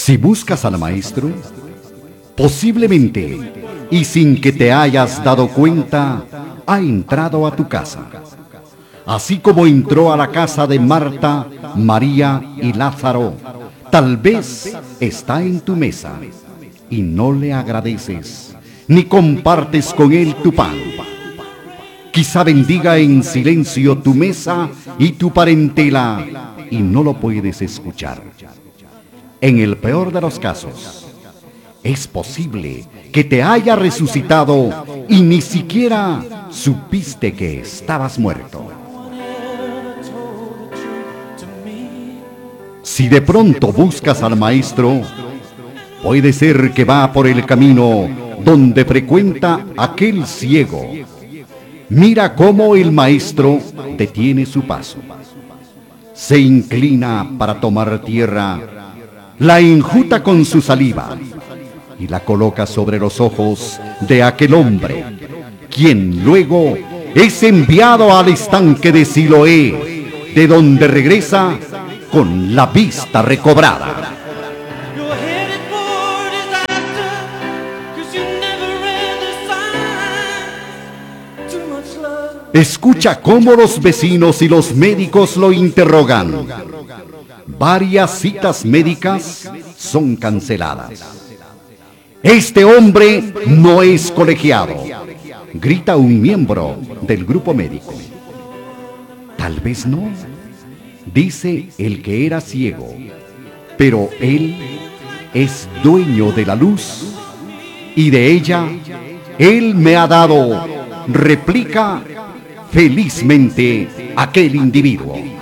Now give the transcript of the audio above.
Si buscas al maestro, posiblemente, y sin que te hayas dado cuenta, ha entrado a tu casa. Así como entró a la casa de Marta, María y Lázaro, tal vez está en tu mesa y no le agradeces, ni compartes con él tu pan. Quizá bendiga en silencio tu mesa y tu parentela y no lo puedes escuchar. En el peor de los casos, es posible que te haya resucitado y ni siquiera supiste que estabas muerto. Si de pronto buscas al maestro, puede ser que va por el camino donde frecuenta aquel ciego. Mira cómo el maestro detiene su paso. Se inclina para tomar tierra, la enjuta con su saliva y la coloca sobre los ojos de aquel hombre, quien luego es enviado al estanque de Siloé, de donde regresa con la vista recobrada. Escucha cómo los vecinos y los médicos lo interrogan. Varias citas médicas son canceladas. Este hombre no es colegiado, grita un miembro del grupo médico. Tal vez no, dice el que era ciego, pero él es dueño de la luz y de ella él me ha dado, replica felizmente aquel individuo.